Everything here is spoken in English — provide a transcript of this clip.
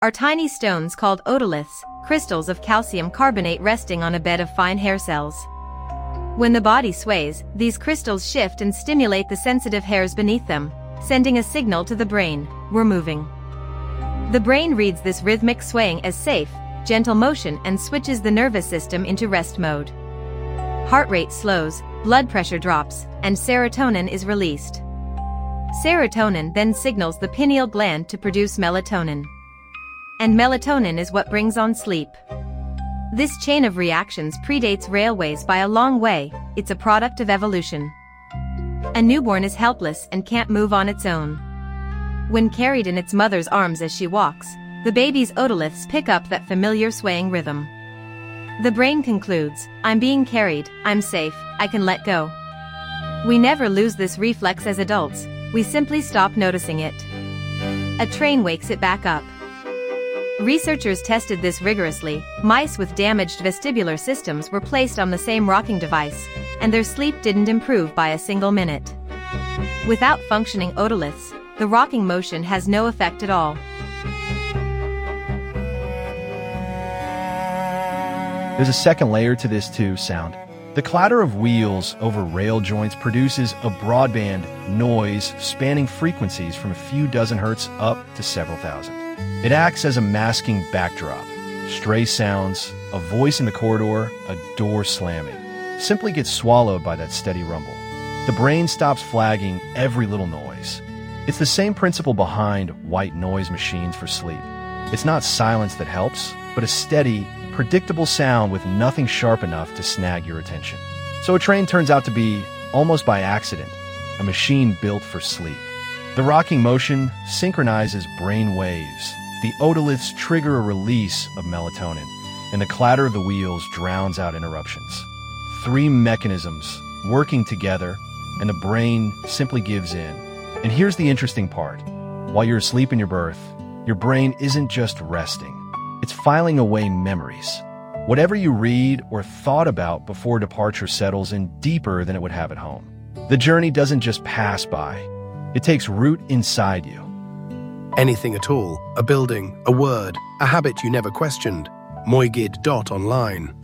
are tiny stones called otoliths, crystals of calcium carbonate resting on a bed of fine hair cells. When the body sways, these crystals shift and stimulate the sensitive hairs beneath them, sending a signal to the brain, "We're moving." The brain reads this rhythmic swaying as safe, gentle motion and switches the nervous system into rest mode. Heart rate slows, blood pressure drops, and serotonin is released. Serotonin then signals the pineal gland to produce melatonin. And melatonin is what brings on sleep. This chain of reactions predates railways by a long way. It's a product of evolution. A newborn is helpless and can't move on its own. When carried in its mother's arms as she walks, the baby's otoliths pick up that familiar swaying rhythm. The brain concludes, "I'm being carried, I'm safe, I can let go." We never lose this reflex as adults, we simply stop noticing it. A train wakes it back up. Researchers tested this rigorously. Mice with damaged vestibular systems were placed on the same rocking device, and their sleep didn't improve by a single minute. Without functioning otoliths, the rocking motion has no effect at all. There's a second layer to this too, sound. The clatter of wheels over rail joints produces a broadband noise spanning frequencies from a few dozen hertz up to several thousand. It acts as a masking backdrop. Stray sounds, a voice in the corridor, a door slamming, simply gets swallowed by that steady rumble. The brain stops flagging every little noise. It's the same principle behind white noise machines for sleep. It's not silence that helps, but a steady, predictable sound with nothing sharp enough to snag your attention. So a train turns out to be, almost by accident, a machine built for sleep. The rocking motion synchronizes brain waves. The otoliths trigger a release of melatonin, and the clatter of the wheels drowns out interruptions. Three mechanisms working together, and the brain simply gives in. And here's the interesting part. While you're asleep in your berth, your brain isn't just resting. It's filing away memories. Whatever you read or thought about before departure settles in deeper than it would have at home. The journey doesn't just pass by. It takes root inside you. Anything at all, a building, a word, a habit you never questioned. Moigid.online